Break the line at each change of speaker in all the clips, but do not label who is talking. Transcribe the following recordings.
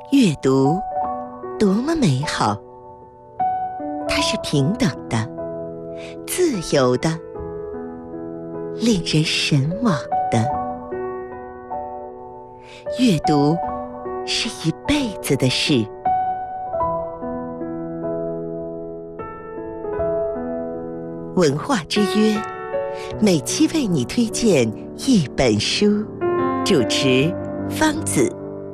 阅读多么美好，它是平等的、自由的、令人神往的。阅读是一辈子的事。文化之约，每期为你推荐一本书。主持方子。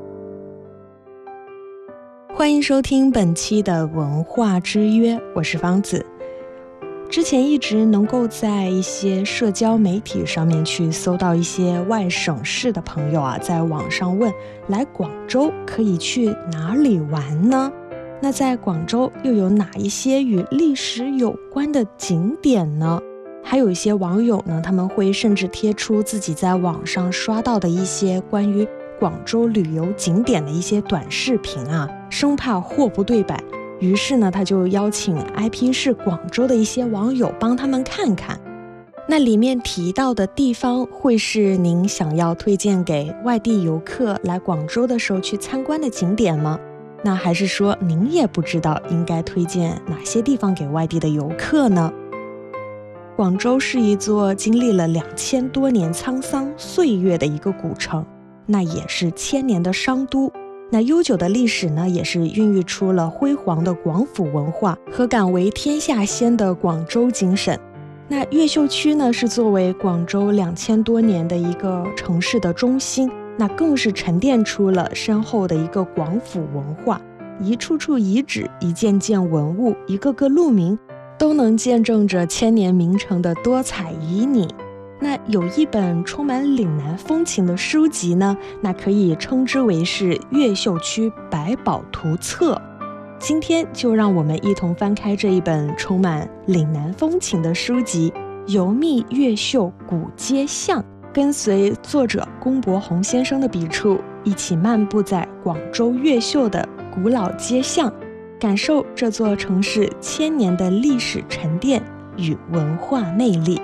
欢迎收听本期的文化之约，我是方子。之前一直能够在一些社交媒体上面去搜到一些外省市的朋友在网上问，来广州可以去哪里玩呢？那在广州又有哪一些与历史有关的景点呢？还有一些网友呢，他们会甚至贴出自己在网上刷到的一些关于广州旅游景点的一些短视频生怕货不对版。于是呢，他就邀请 IP 是广州的一些网友帮他们看看，那里面提到的地方会是您想要推荐给外地游客来广州的时候去参观的景点吗？那还是说您也不知道应该推荐哪些地方给外地的游客呢？广州是一座经历了2000多年沧桑岁月的一个古城，那也是千年的商都。那悠久的历史呢，也是孕育出了辉煌的广府文化和敢为天下先的广州精神。那越秀区呢，是作为广州2000多年的一个城市的中心，那更是沉淀出了深厚的一个广府文化，一处处遗址，一件件文物，一个个路名，都能见证着千年名城的多彩旖旎。那有一本充满岭南风情的书籍呢，那可以称之为是越秀区百宝图册。今天就让我们一同翻开这一本充满岭南风情的书籍，游觅越秀古街巷，跟随作者龚伯鸿先生的笔触，一起漫步在广州越秀的古老街巷，感受这座城市千年的历史沉淀与文化魅力。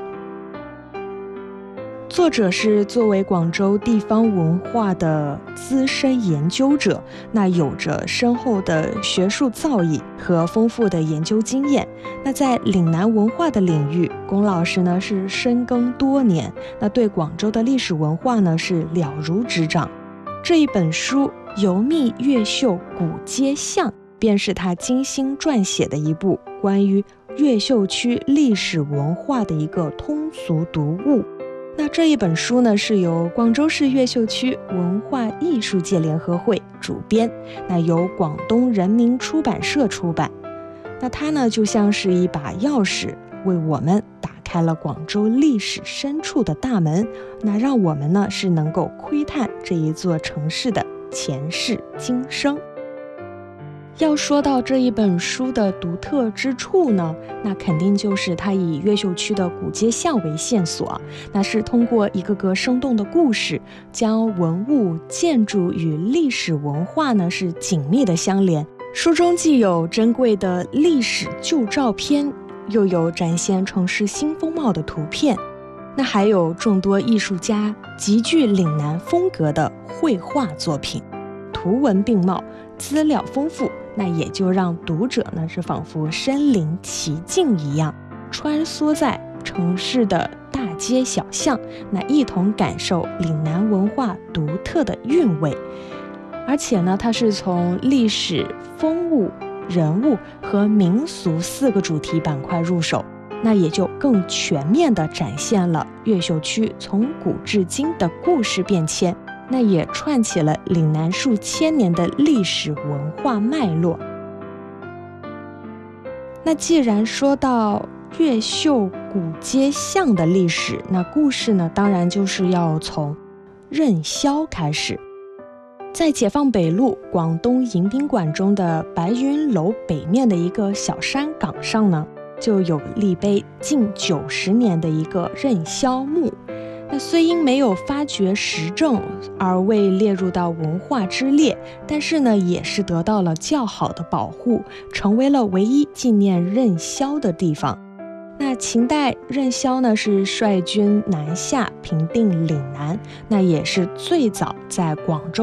作者是作为广州地方文化的资深研究者，那有着深厚的学术造诣和丰富的研究经验。那在岭南文化的领域，龚老师呢是深耕多年，那对广州的历史文化呢是了如指掌。这一本书《游觅越秀古街巷》便是他精心撰写的一部关于越秀区历史文化的一个通俗读物。那这一本书呢，是由广州市越秀区文化艺术界联合会主编，那由广东人民出版社出版。那它呢，就像是一把钥匙，为我们打开了广州历史深处的大门，那让我们呢是能够窥探这一座城市的前世今生。要说到这一本书的独特之处呢，那肯定就是它以越秀区的古街巷为线索，那是通过一个个生动的故事，将文物、建筑与历史文化呢是紧密的相连。书中既有珍贵的历史旧照片，又有展现城市新风貌的图片，那还有众多艺术家极具岭南风格的绘画作品，图文并茂，资料丰富，那也就让读者呢是仿佛身临其境一样，穿梭在城市的大街小巷，那一同感受岭南文化独特的韵味。而且呢，它是从历史、风物、人物和民俗4个主题板块入手，那也就更全面地展现了越秀区从古至今的故事变迁，那也串起了岭南数千年的历史文化脉络。那既然说到越秀古街巷的历史，那故事呢，当然就是要从任宵开始。在解放北路广东迎宾馆中的白云楼北面的一个小山岗上呢，就有立碑近90年的一个任宵墓。那虽因没有发掘实证而未列入到文化之列，但是呢，也是得到了较好的保护，成为了唯一纪念任宵的地方。那秦代任宵呢是率军南下平定岭南，那也是最早在广州